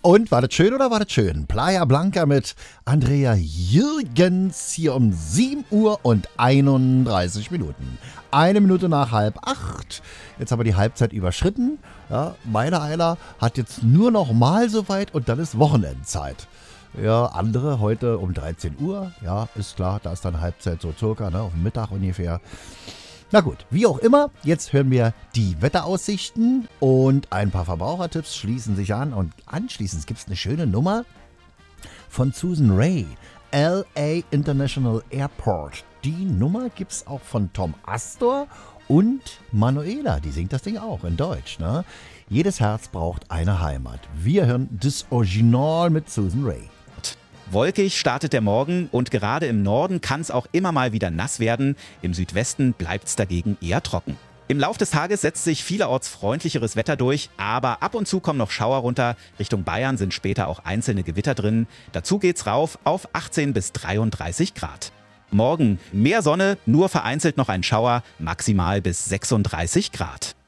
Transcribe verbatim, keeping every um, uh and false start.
Und war das schön oder war das schön? Playa Blanca mit Andrea Jürgens hier um sieben Uhr und einunddreißig Minuten. Eine Minute nach halb acht. Jetzt haben wir die Halbzeit überschritten. Ja, meine Eiler hat jetzt nur noch mal so weit und dann ist Wochenendzeit. Ja, andere heute um dreizehn Uhr. Ja, ist klar, da ist dann Halbzeit so circa, ne, auf dem Mittag ungefähr. Na gut, wie auch immer, jetzt hören wir die Wetteraussichten und ein paar Verbrauchertipps schließen sich an. Und anschließend gibt es eine schöne Nummer von Susan Ray, L A International Airport. Die Nummer gibt es auch von Tom Astor und Manuela, die singt das Ding auch in Deutsch. Ne? Jedes Herz braucht eine Heimat. Wir hören das Original mit Susan Ray. Wolkig startet der Morgen und gerade im Norden kann es auch immer mal wieder nass werden. Im Südwesten bleibt es dagegen eher trocken. Im Lauf des Tages setzt sich vielerorts freundlicheres Wetter durch, aber ab und zu kommen noch Schauer runter. Richtung Bayern sind später auch einzelne Gewitter drin. Dazu geht's rauf auf achtzehn bis dreiunddreißig Grad. Morgen mehr Sonne, nur vereinzelt noch ein Schauer, maximal bis sechsunddreißig Grad.